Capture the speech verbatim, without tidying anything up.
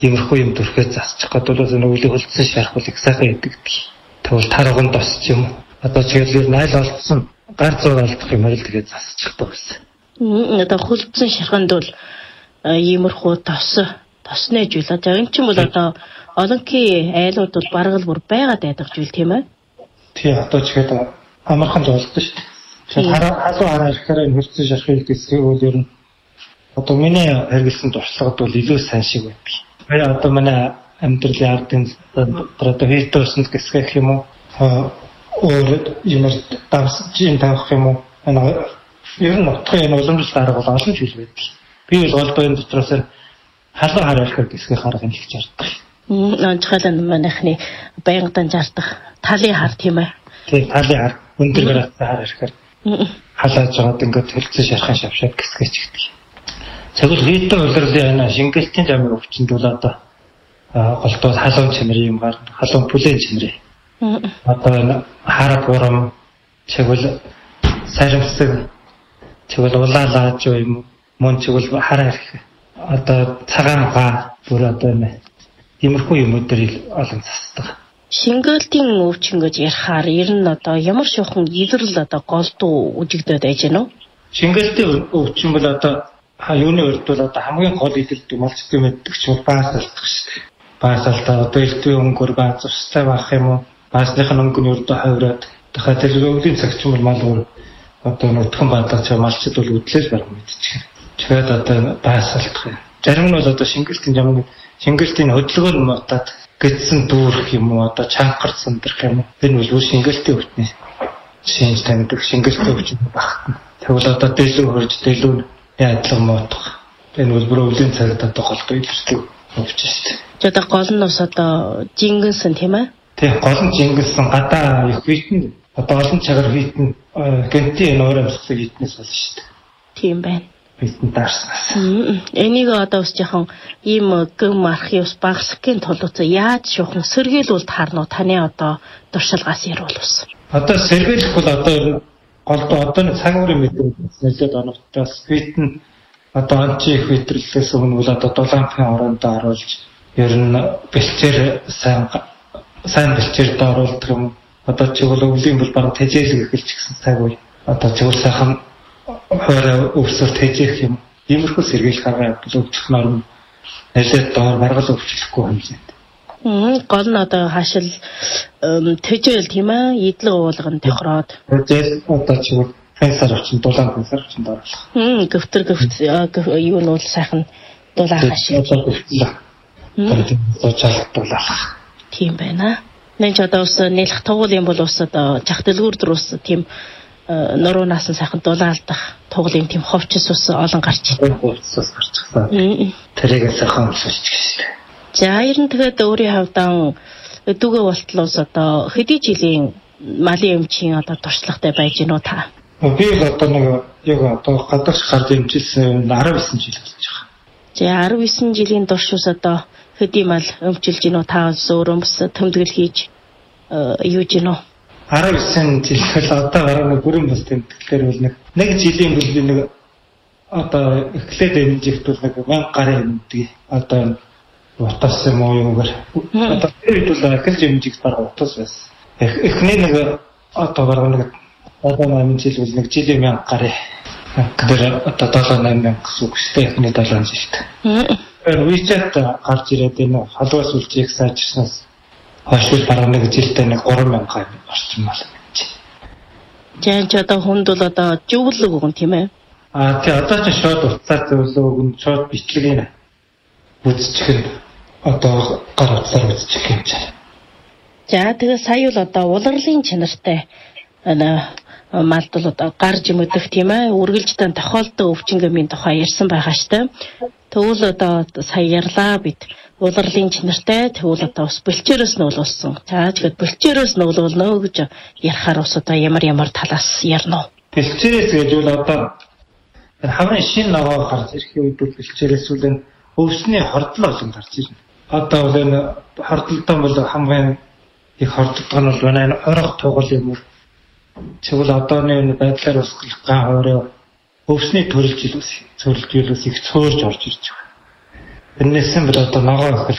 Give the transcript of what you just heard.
иймэрхүү юм төрхөө засчих гэдэг бол нэг үлийн хөлдсөн шархуулыг сайхан идэвдэг. Тэгвэл тарган тосч юм. Одоо чигээр найл олдсон гар зур алдах юм л тэгээд засчихдаг гэсэн. Одоо хөлдсөн шарханд бол иймэрхүү тос тосны зүйл. За энэ ч юм бол одоо олонхий айлууд бол бараг л бүр байгаад байдаг зүйл тийм ээ. Тий одоо чигээд амархан л болдог шүү дээ. Тэгэхээр халуун хараа ирэхээр энэ хөлдсөн шархыг гэсэн үйл ер нь одоо миний хэрэгэлсэн туршлагад бол илүү сайн шиг байдаг. Баяа одоо манай амьдралын ардын одоо хийтөөсөнд гэсгэх юм уу өөр юмэр давсж ин тавих юм уу ер нь утгын энэ уламжлалт арга бол олон зүйл байдаг. Би бол голдоо энэ дотроос халуун хараа ирэхээр гэсгэх арга нь хэлж ярьдаг. Онцгойлон манайхны байнгын жардах талын хар тийм ээ. Тийм талын хар өндөр градусаар хар ирэхээр халааж жаад ингээд хөлцөн шархан шавшаад гэсгэж гэдэг. Тэгвэл хийтэ улирлын энэ шингэлтийн замын өвчнөд бол одоо голдоо халуун чимрээ юм гар халуун бүлээн чимрээ. Одоо энэ хар бурам тэгвэл саримсаг тэгвэл улаалааж юм мөн тэгвэл хараа ирэх одоо цагаан га бүр одоо энэ иймэрхүү юмудэр олон засдаг. Шингэлтийн өвчин гэж ярихаар ер нь одоо ямар шохон илрэл одоо голдуу үжигдээд байж гэнэ үү? Шингэлтийн өвчин бол одоо юуны урд бол одоо хамгийн гол илэрдэг малчдын мэддэг ч бол баасалдах шүү дээ. Баасалдаа одоо элдвийн өнгөр бааз устай байх юм уу? Баасныхын өнгөний урд хавраад дахиад өвлийн цагч бол мал өөр одоо нүдхэн баатгаж малчд бол үдлээс барах мэдчих. Тэгээд одоо баасалдах юм. Зарим нь бол одоо шингэлтийн замын шингэлтийн хөдөлгөөр мутаад гэтсэн дүүрэх юм уу одоо чанхар сандрах юм. Энэ бол шингэлтийн өвчний шинж таньдаг шингэлтийн өвчин багтана. Тэгвэл одоо дэлгүүр хөрж дэлгүүр яадлага моотох. Энэ бол бүр өвлийн цагт одоо голдоо илэрдэг өвчин шүү дээ. Тэгээд гол нь бас одоо жингэнсэн тийм ээ? Тийм гол нь жингэнсэн гадаа их хитэн одоо олон цагаар хитэн гэнтийн энэ өөр амсгал хитнээс болно шүү дээ. Тийм байна. Хитэн даарснаас. Энийг одоо бас жоохон ийм гэм архивс багсхийн тулд яаж шухан сэргийлүүлд харнуу таны одоо туршлагаас ярилвал. Одоо сэргийлэх бол одоо голдоо одоо нэг цаг үрийн мэдрэмж нэлээд оновчтойс хитэн одоо анчи их хэтрэлээс өмнө бол одоо долоомхын ороонд оруулж ер нь бэлчээр сайн сайн бэлчээрд оруулдаг юм. Одоо чиглэл өвлийн бол бараг тэжээлэг эхэлж гисэн цаг үе. Одоо чиглэл сайхан хоороо өвсөөр тэжээх юм. Иймэрхүү сэргийлэх арга өвчлөх норм нэлээд доор баргал өвчлөхгүй хэмжээнд. Гол нь одоо хаашил тэжээл тийм ээ идэл уулган тохироод. Тэжээл одоо чиглэл фэнсар очин дулаан фэнсар очин доорлох. Хм гөвтөр гөвт юу нь бол сайхан дулаан хашиг. Сочаалт дулаах. Тийм байна. Нэг ч одоо ус нэлэх тугуул юм бол ус одоо чах дэлгүүр дөрөс тийм нуруунаас нь сайхан дулаалдах тугуул юм тийм ховчс ус олон гарч байна. Ховчс гарчихсан. Тэрийг сайхан өлсөж гişтэй. За ер нь тэгээд өөрийн хавьдан дүүгээ болтлоос одоо хэдий жилийн малын эмчийн одоо туршлагатай байж гинөө та. Би л одоо нэг яг одоо гадагш гард эмчилсэн арав есөн жил болж байгаа. За арав есөн жилийн турш ус одоо хэдий мал өмчилж гинөө та өөр өмс тэмдэглэл хийж юу гинөө. арав есөн жил одоо гараа нэг бүрэн бас тэмдэглэлээр бол нэг нэг жилийн бүлгийн нэг одоо эхлээд эмжихт бол нэг мянга гарын эмдэг. Одоо утас юм уу юмгаар. Одоо тэр үед бол эхэлж эмжих бараг утас байсан. Эхний нэг одоо бараг нэг одоо маань жил бол нэг жилийн мянга гарын. Тэр одоо долоо найман мянга гэсэн үг шүү дээ. Эхний долоон жилд. Тэр WeChat гарч ирээд энэ халуус үлжих сайжирснаас хойш бараг нэг жилдээ нэг гурван мянга орчим мал. Жаач одоо хүнд бол одоо зөвлөг өгөн тийм ээ. Аа тий одоо ч шууд уцаар зөвлөг өгөн шууд бичлэгийг үзчих нь одоо гар утсаар үзчих юм чаа. За тэгээ сая бол одоо улирлын чанартай ана малдал одоо гарж мэдэх тийм ээ үргэлжлэн тохиолдсон өвчнгөмийн тухай ярьсан байгаа штэ. Тэгвэл одоо сая ярьлаа бид улирлын чанартай тэгвэл одоо бас бэлчээрөөс нь уулсан. За тэгээд бэлчээрөөс нь уулнө гэж ярихаар ус одоо ямар ямар талаас ярина уу? Бэлчээрээс гэж бол одоо хамгийн шин ногоо гарч ирэх үед бэлчээрээс үл өвсний хордлоо олон гарч ирнэ. Одоо бол энэ хордлолтой бол хамгийн их хорддог нь бол манай орох тугал юм уу? Тэгвэл одооны энэ байдлаар усгах ган хоороо өвсний төрөлжилүүс цөрлөлжилүүс их цөөрж орж ирж байгаа. Энэсэн бид одоо ногоо өхөл